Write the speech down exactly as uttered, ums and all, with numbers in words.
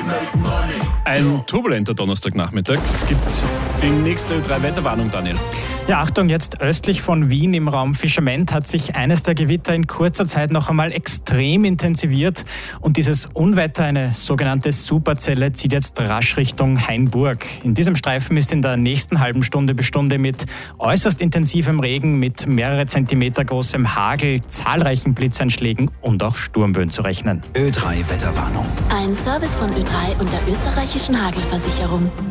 Ein turbulenter Donnerstagnachmittag. Es gibt die nächste Ö drei Wetterwarnung, Daniel. Ja, Achtung, jetzt östlich von Wien im Raum Fischament hat sich eines der Gewitter in kurzer Zeit noch einmal extrem intensiviert. Und dieses Unwetter, eine sogenannte Superzelle, zieht jetzt rasch Richtung Hainburg. In diesem Streifen ist in der nächsten halben Stunde bis Stunde mit äußerst intensivem Regen, mit mehrere Zentimeter großem Hagel, zahlreichen Blitzeinschlägen und auch Sturmböen zu rechnen. Ö drei Wetterwarnung. Ein Service von Ö drei und der österreichischen Hagelversicherung.